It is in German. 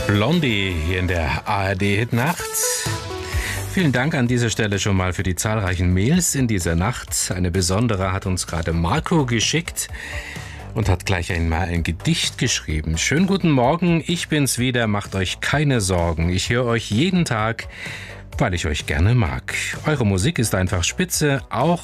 Blondie hier in der ARD-Hitnacht. Vielen Dank an dieser Stelle schon mal für die zahlreichen Mails in dieser Nacht. Eine besondere hat uns gerade Marco geschickt und hat gleich einmal ein Gedicht geschrieben. Schönen guten Morgen, ich bin's wieder, macht euch keine Sorgen. Ich höre euch jeden Tag, weil ich euch gerne mag. Eure Musik ist einfach spitze, auch